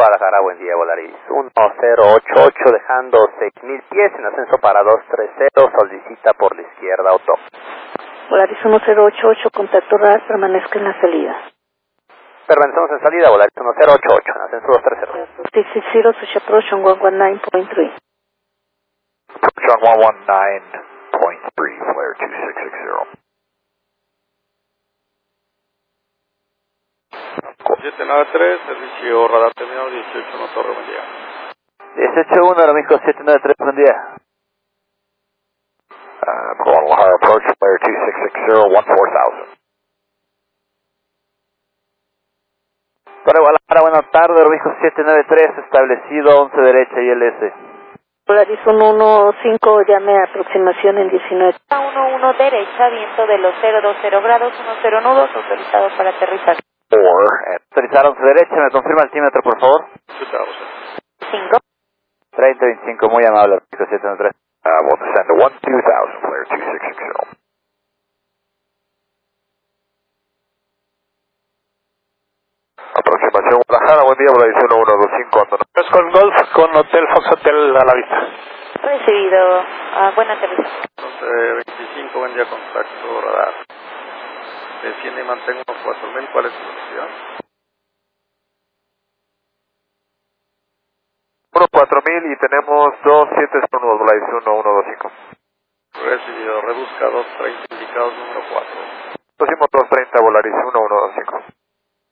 Guadalajara, buen día, Volaris 1088, dejando 6000 pies en ascenso para 230, solicita por la izquierda auto. Volaris 1088, contacto RAS, permanezca en la salida. Permanecemos en salida, Volaris 1088, en ascenso 230. 660, switch approach on 119.3. Approach on 119.3, flare 2660. 793, servicio radar terminado 181 Torre, buen día. 181, ahora mismo 793, buen día. Guadalajara approach, flare 2660, 14000. Para Guadalajara, buenas tardes, Robijo 793, establecido 11 derecha y LS. Volaris 115, llame a aproximación en 19. 11 derecha, viento de los 020 grados, 10 nudos, autorizado para aterrizar. Autorizar 11 derecha, me confirma el altímetro, por favor. 5. 3025, muy amable, Robijo 793. We'll descend to 12000, flare 2660. Aproximación Guadalajara, buen día, Volaris 1125, Antonio. Con Golf, con Hotel Fox Hotel a la vista. Recibido. Buen aterrizaje. 25, buen día, contacto radar. Desciende y mantengo 4000, ¿cuál es su velocidad? 4000 y tenemos 2701, Volaris 1125. Recibido, reduzca 230, indicados número 4. Pusimos 230, Volaris 1125.